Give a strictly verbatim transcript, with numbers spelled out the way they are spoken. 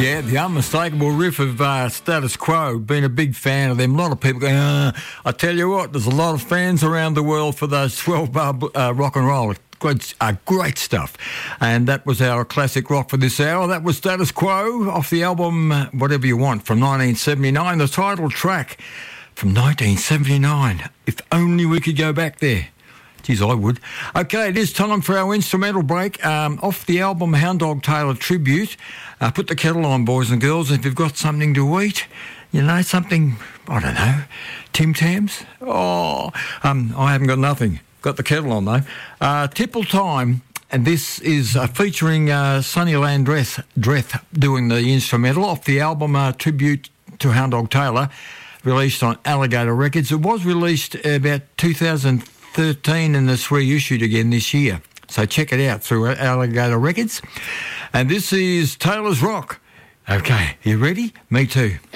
Yeah, the unmistakable riff of uh, Status Quo. Been a big fan of them. A lot of people going, uh, I tell you what, there's a lot of fans around the world for those twelve-bar uh, rock and roll. Great, uh, great stuff. And that was our classic rock for this hour. That was Status Quo off the album uh, Whatever You Want from nineteen seventy-nine, the title track from nineteen seventy-nine. If only we could go back there. Geez, I would. Okay, it is time for our instrumental break. Um, off the album Hound Dog Taylor Tribute. Uh, put the kettle on, boys and girls. If you've got something to eat, you know, something, I don't know, Tim Tams? Oh, um, I haven't got nothing. Got the kettle on, though. Uh, Tipple Time, and this is uh, featuring uh, Sonny Landreth Dreth doing the instrumental off the album uh, Tribute to Hound Dog Taylor, released on Alligator Records. It was released about two thousand thirteen and it's reissued again this year. So check it out through Alligator Records. And this is Taylor's Rock. Okay, you ready? Me too.